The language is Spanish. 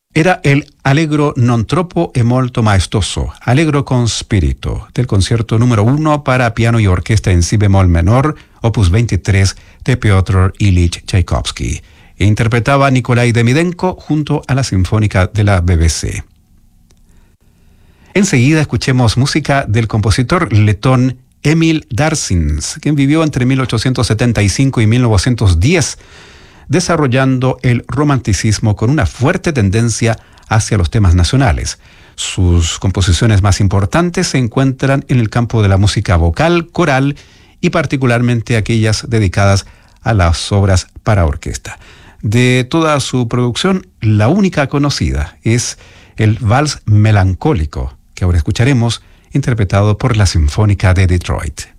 Era el Allegro non troppo e molto maestoso, Allegro con spirito, del concierto número 1 para piano y orquesta en si bemol menor, opus 23 de Piotr Ilich Tchaikovsky. Interpretaba Nikolai Demidenko junto a la Sinfónica de la BBC. Enseguida escuchemos música del compositor letón Emil Darsins, quien vivió entre 1875 y 1910, desarrollando el romanticismo con una fuerte tendencia hacia los temas nacionales. Sus composiciones más importantes se encuentran en el campo de la música vocal, coral y particularmente aquellas dedicadas a las obras para orquesta. De toda su producción, la única conocida es el Vals Melancólico, que ahora escucharemos, interpretado por la Sinfónica de Detroit.